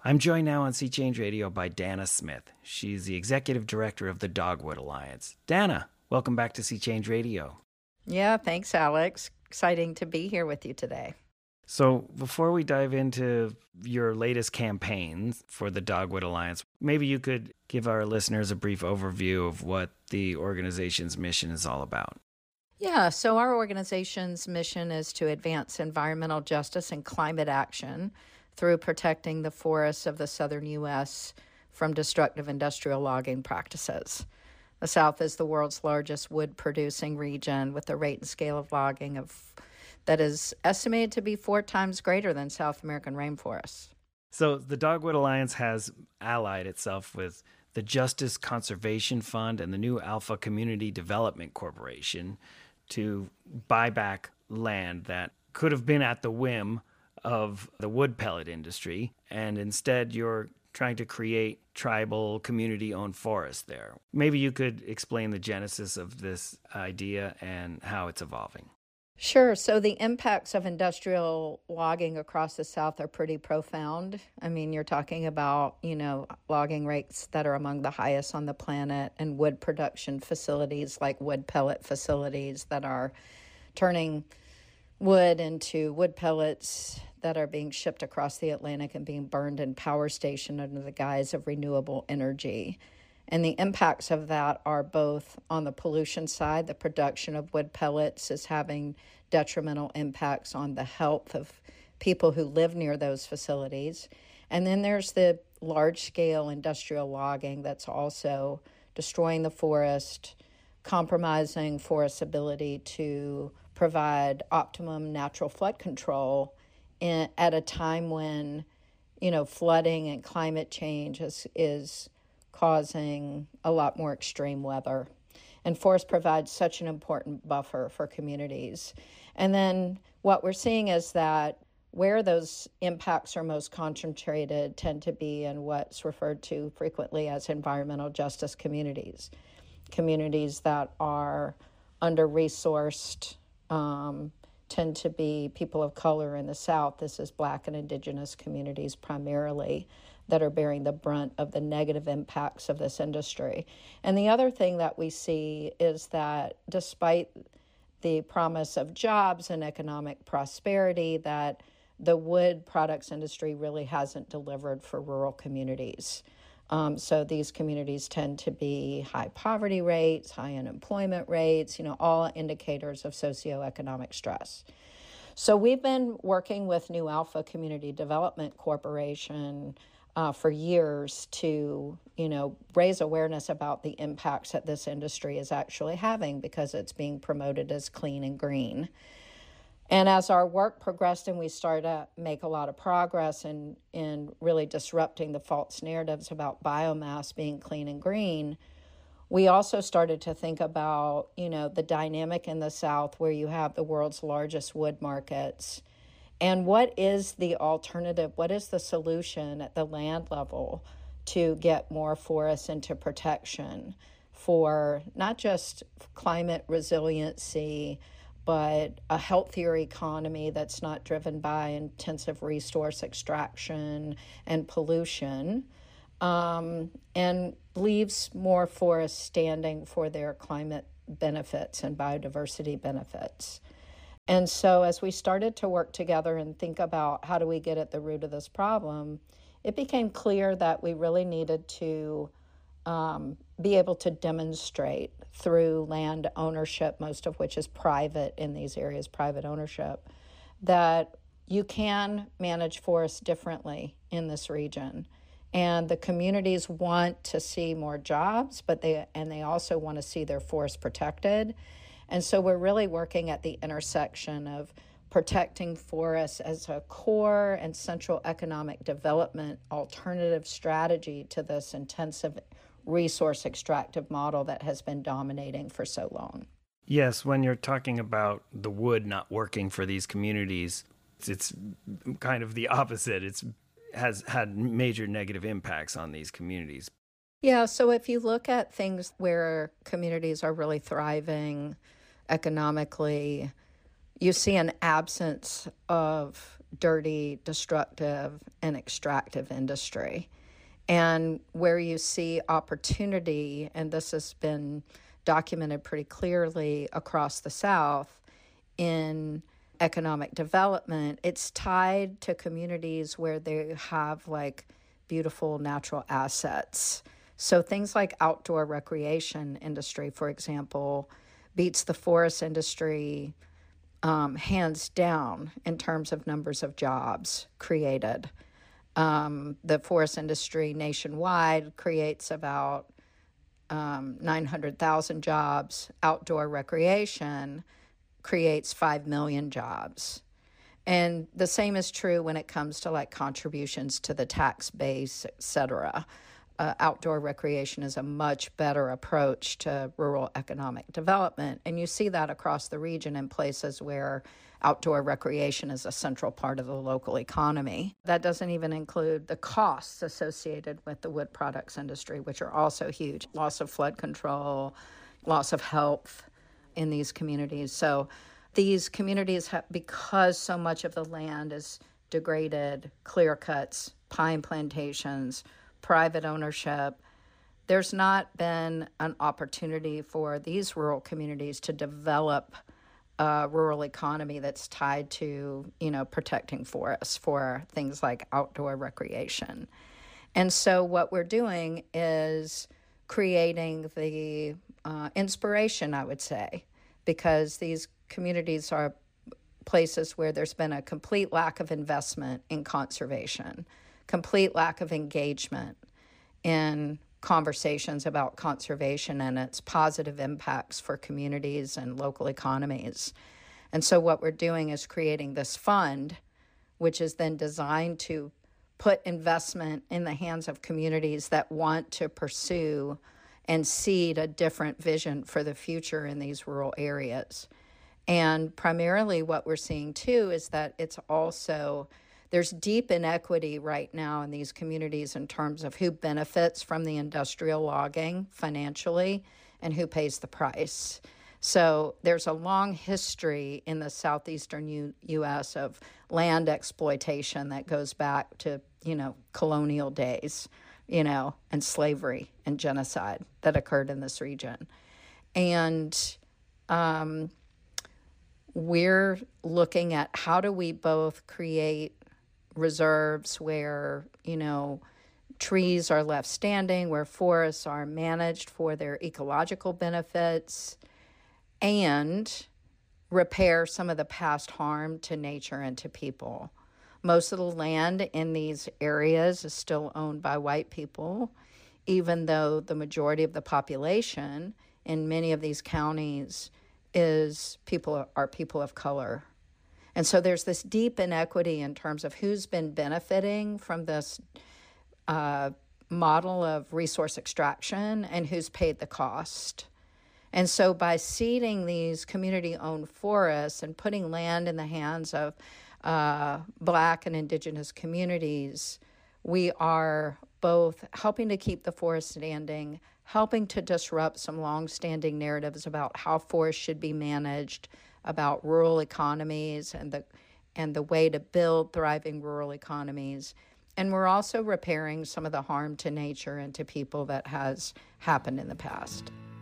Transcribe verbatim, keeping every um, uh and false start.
I'm joined now on Sea Change Radio by Dana Smith. She's the executive director of the Dogwood Alliance. Dana, welcome back to Sea Change Radio. Yeah, thanks, Alex. Exciting to be here with you today. So before we dive into your latest campaigns for the Dogwood Alliance, maybe you could give our listeners a brief overview of what the organization's mission is all about. Yeah, so our organization's mission is to advance environmental justice and climate action through protecting the forests of the southern U S from destructive industrial logging practices. The South is the world's largest wood-producing region with a rate and scale of logging of that is estimated to be four times greater than South American rainforests. So the Dogwood Alliance has allied itself with the Justice Conservation Fund and the new Alpha Community Development Corporation to buy back land that could have been at the whim of the wood pellet industry, and instead you're trying to create tribal community-owned forests there. Maybe you could explain the genesis of this idea and how it's evolving. Sure. So the impacts of industrial logging across the South are pretty profound. I mean, you're talking about, you know, logging rates that are among the highest on the planet, and wood production facilities like wood pellet facilities that are turning wood into wood pellets that are being shipped across the Atlantic and being burned in power station under the guise of renewable energy. And the impacts of that are both on the pollution side. The production of wood pellets is having detrimental impacts on the health of people who live near those facilities. And then there's the large-scale industrial logging that's also destroying the forest, compromising forest's ability to provide optimum natural flood control in, at a time when, you know, flooding and climate change is, is causing a lot more extreme weather. And forest provides such an important buffer for communities. And then what we're seeing is that where those impacts are most concentrated tend to be in what's referred to frequently as environmental justice communities, communities that are under-resourced, um, tend to be people of color in the South. This is Black and Indigenous communities primarily that are bearing the brunt of the negative impacts of this industry. And the other thing that we see is that despite the promise of jobs and economic prosperity, that the wood products industry really hasn't delivered for rural communities. Um, so these communities tend to be high poverty rates, high unemployment rates, you know, all indicators of socioeconomic stress. So we've been working with New Alpha Community Development Corporation uh, for years to, you know, raise awareness about the impacts that this industry is actually having because it's being promoted as clean and green. And as our work progressed and we started to make a lot of progress in, in really disrupting the false narratives about biomass being clean and green, we also started to think about, you know, the dynamic in the South where you have the world's largest wood markets. And what is the alternative? What is the solution at the land level to get more forests into protection for not just climate resiliency, but a healthier economy that's not driven by intensive resource extraction and pollution, um, and leaves more forests standing for their climate benefits and biodiversity benefits. And so as we started to work together and think about how do we get at the root of this problem, it became clear that we really needed to um, be able to demonstrate through land ownership, most of which is private in these areas, private ownership, that you can manage forests differently in this region. And the communities want to see more jobs, but they and they also want to see their forests protected. And so we're really working at the intersection of protecting forests as a core and central economic development alternative strategy to this intensive resource extractive model that has been dominating for so long. Yes, when you're talking about the wood not working for these communities, it's, it's kind of the opposite. It's has had major negative impacts on these communities. Yeah, so if you look at things where communities are really thriving economically, you see an absence of dirty, destructive, and extractive industry. And where you see opportunity, and this has been documented pretty clearly across the South in economic development, it's tied to communities where they have like beautiful natural assets. So things like outdoor recreation industry, for example, beats the forest industry um, hands down in terms of numbers of jobs created. Um, the forest industry nationwide creates about um, nine hundred thousand jobs. Outdoor recreation creates five million jobs. And the same is true when it comes to like contributions to the tax base, et cetera. Uh, outdoor recreation is a much better approach to rural economic development. And you see that across the region in places where outdoor recreation is a central part of the local economy. That doesn't even include the costs associated with the wood products industry, which are also huge. Loss of flood control, loss of health in these communities. So these communities have, because so much of the land is degraded, clear cuts, pine plantations, private ownership, there's not been an opportunity for these rural communities to develop a rural economy that's tied to, you know, protecting forests for things like outdoor recreation. And so what we're doing is creating the uh, inspiration, I would say, because these communities are places where there's been a complete lack of investment in conservation, complete lack of engagement in conversations about conservation and its positive impacts for communities and local economies. And so what we're doing is creating this fund, which is then designed to put investment in the hands of communities that want to pursue and seed a different vision for the future in these rural areas. And primarily what we're seeing too is that it's also, there's deep inequity right now in these communities in terms of who benefits from the industrial logging financially and who pays the price. So there's a long history in the southeastern U- U.S. of land exploitation that goes back to, you know, colonial days, you know, and slavery and genocide that occurred in this region. And um, we're looking at how do we both create reserves where, you know, trees are left standing, where forests are managed for their ecological benefits, and repair some of the past harm to nature and to people. Most of the land in these areas is still owned by white people, even though the majority of the population in many of these counties is people are people of color. And so there's this deep inequity in terms of who's been benefiting from this uh, model of resource extraction and who's paid the cost. And so by seeding these community-owned forests and putting land in the hands of uh, Black and Indigenous communities, we are both helping to keep the forest standing, helping to disrupt some long-standing narratives about how forests should be managed, about rural economies and the and the way to build thriving rural economies. And we're also repairing some of the harm to nature and to people that has happened in the past.